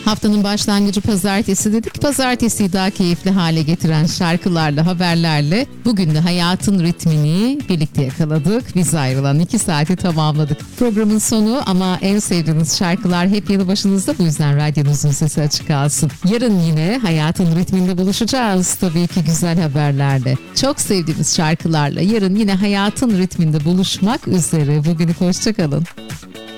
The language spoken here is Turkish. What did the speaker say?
Haftanın başlangıcı pazartesi dedik. Pazartesiyi daha keyifli hale getiren şarkılarla, haberlerle bugün de hayatın ritmini birlikte yakaladık. Biz ayrılan 2 saati tamamladık. Programın sonu ama en sevdiğiniz şarkılar hep yanı başınızda. Bu yüzden radyonuzun sesi açık kalsın. Yarın yine hayatın ritminde buluşacağız. Tabii ki güzel haberlerle. Çok sevdiğimiz şarkılarla yarın yine hayatın ritminde buluşmak üzere. Bugünlük hoşça kalın.